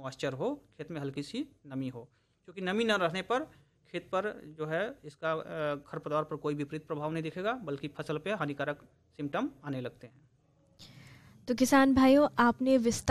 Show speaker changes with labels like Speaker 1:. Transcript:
Speaker 1: Moisture हो, खेत में हल्की सी नमी हो, क्योंकि नमी न रहने पर खेत पर जो है इसका खरपतवार पर कोई विपरीत प्रभाव नहीं दिखेगा, बल्कि फसल पे हानिकारक सिम्टम आने लगते हैं।
Speaker 2: तो किसान भाइयों, आपने विस्तार